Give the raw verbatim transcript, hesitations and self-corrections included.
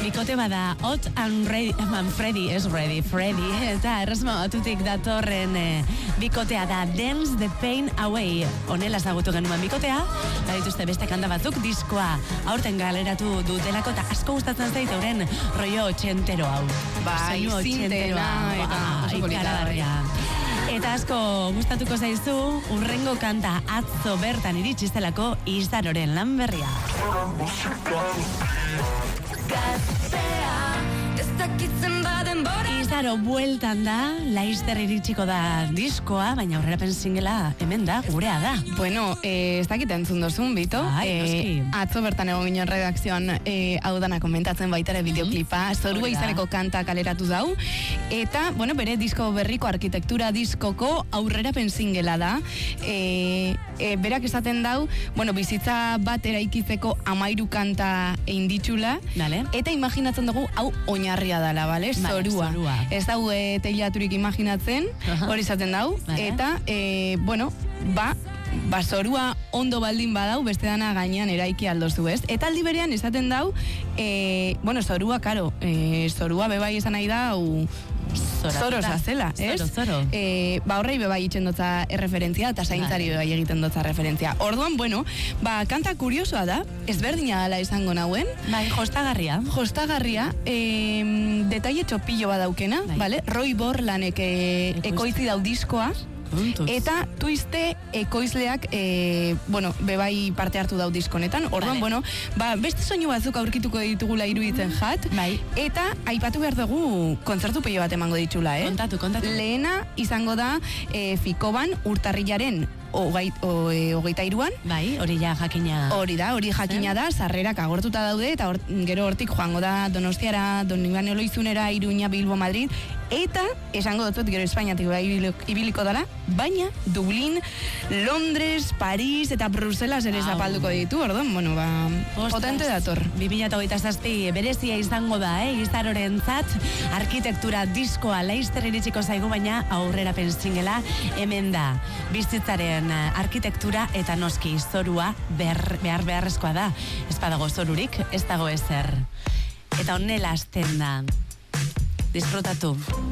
bikote bada Hot and Ready, man, Freddy is ready, Freddy, eta erresma batutik datorren eh, bikotea da Dance the Pain Away. Honela ezagutu genuen bikotea, badituzte beste kanta batzuk, diskoa aurten galeratu dutelako, eta asko gustatzen zait euren rollo txentero hau. Bai, zintena, eta oso polita. Eta asko gustatuko zaizu, urrengo kanta atzo bertan iritsi zelako Izaroren lan berria. Izaro bueltan da, Laister iritsiko da diskoa, baina aurrerapen singela hemen da, gurea da. Bueno, eh, ez dakit entzun dozun, Bito. Ai, eh, atzo bertan egon ginen redakzioan eh, hau dana komentatzen baitare bideoklipa, zorua izaneko kanta kaleratu dau, eta, bueno, bere disko berriko arkitektura diskoko aurrerapen singela da. Eh, eh, berak esaten dau, bueno, bizitza bat eraikitzeko amairu kanta egin ditxula, Dale. Eta imaginatzen dugu hau oinarria dala, bale? Zorua. Zorua. Ez dau e, teilaturik imaginatzen, hori izaten dau, Vale. eta, e, bueno, ba, ba, zorua ondo baldin badau, beste dana gainean eraiki aldozu, ez? Eta aldi berean esaten dau, e, bueno, zorua, karo, e, zorua bebai esan nahi da, u, zoro zazela, ez? Zoro, zoro. E, ba, horrei bebai itzen dotza erreferentzia, eta zaintzari bebai egiten dotza referentzia. Orduan, bueno, ba, kanta kuriosoa da, ezberdina dela izango nauen. Bai, jostagarria. Jostagarria, e, detaile txopillo badaukena, Bai. vale? Roy Borlanek e, ekoitzi dau diskoa, Puntuz. eta Twiste ekoizleak e, bueno, bebai parte hartu dau diskonetan. Orduan, Vale. bueno, ba, beste soinu batzuk aurkituko ditugula iruditzen jat, Bai. eta aipatu behar dugu kontzertu peio bat emango ditula, eh? Kontatu, kontatu. Lehena izango da e, Fikoban urtarrilaren hogei, o, e, hogeita iruan, Bai, hori ja jakina. hori da, hori jakina da, sarrerak agortuta daude, eta or, gero hortik joango da Donostiara, Donibane Oloizunera, Iruña, Bilbo, Madrid, eta esango dut gero Espainiatik bai ibiliko dela, baina Dublin, Londres, Paris eta Bruselas ere zapalduko ditu, orduan, bueno, ba, potente dator. bi mila hogeita zazpi berezia izango da, eh? Izarorentzat arkitektura diskoa Laister iritsiko zaigu, baina aurrerapen singela hemen da. Bizitzaren arkitektura eta noski zorua behar, behar beharrezkoa da. Ez badago zorurik, ez dago ezer. Eta honela hasten da. Disfrutatu.